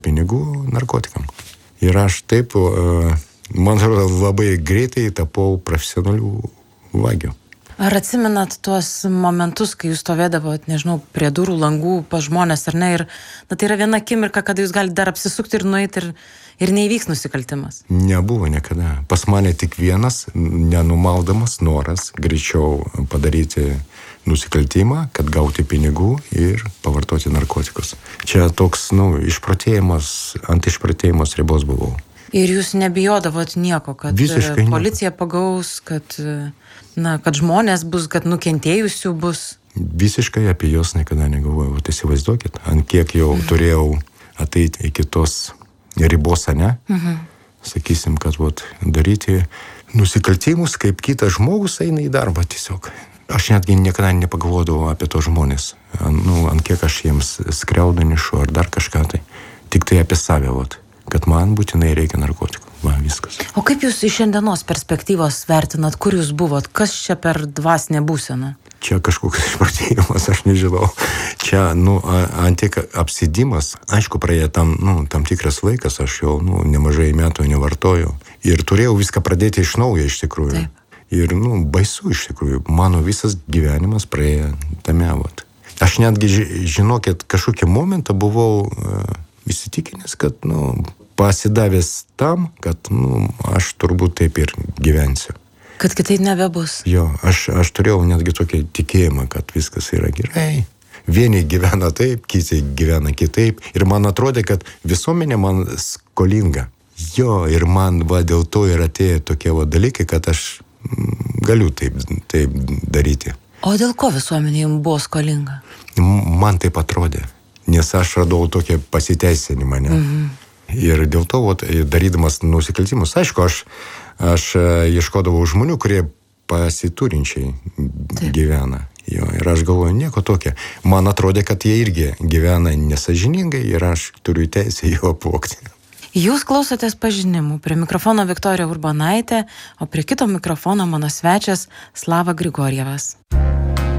pinigų narkotikam. Ir aš taip, man atrodo, labai greitai tapau profesionalių vagių. Ar atsimenat tuos momentus, kai jūs stovėdavot, nežinau, prie durų langų pas žmonės ar ne, ir tai yra viena akimirka, kada jūs galite dar apsisukti ir nueiti ir neįvyks nusikaltimas? Nebuvo niekada. Pas mane tik vienas nenumaldamas noras greičiau padaryti nusikaltimą, kad gauti pinigų ir pavartoti narkotikus. Čia toks, išprotėjimas, ant išprotėjimos ribos buvau. Ir jūs nebijodavot nieko, kad visiškai policija pagaus, kad žmonės bus, kad nukentėjusių bus? Visiškai apie juos niekada negalvojau. Įsivaizduokit, ant kiek jau turėjau ateiti iki tos ribos, ne? Sakysim, kad daryti nusikaltimus, kaip kitas žmogus eina į darbą tiesiog. Aš netgi niekada nepagalvodavau apie tos žmonės. Ant kiek aš jiems skriaudą nešu ar dar kažką tai. Tik tai apie save, kad man būtinai reikia narkotikų. Viskas. O kaip jūs iš šiandienos perspektyvos vertinat, kur jūs buvot? Kas čia per dvasinę būseną? Čia kažkoks išprotėjimas, aš nežinau. Čia, antik apsidimas. Aišku, praėjo tam tikras laikas, aš jau, nemažai metų nevartojau. Ir turėjau viską pradėti iš naujo, iš tikrųjų. Taip. Ir, baisu, iš tikrųjų. Mano visas gyvenimas praėjo tame, Aš netgi, žinokit, kažkokį momentą buvau įsitikinęs, kad, pasidavęs tam, kad, aš turbūt taip ir gyvensiu. Kad kitaip nebebus. Jo, aš turėjau netgi tokį tikėjimą, kad viskas yra gerai. Vieni gyvena taip, kiti gyvena kitaip. Ir man atrodė, kad visuomenė man skolinga. Jo, ir man dėl to ir atėjo tokie dalykai, kad aš galiu taip daryti. O dėl ko visuomenė jums buvo skolinga? Man taip atrodė. Nes aš radau tokį pasiteisinimą, ne? Ir dėl to, darydamas nusikaltimus, aišku, aš ieškodavau žmonių, kurie pasiturinčiai gyvena. Jo, ir aš galvoju, nieko tokio. Man atrodė, kad jie irgi gyvena nesąžiningai ir aš turiu teisę jo apvogti. Jūs klausotės Pažinimų. Prie mikrofono Viktorija Urbonaitė, o prie kito mikrofono mano svečias Slava Grigorjevas.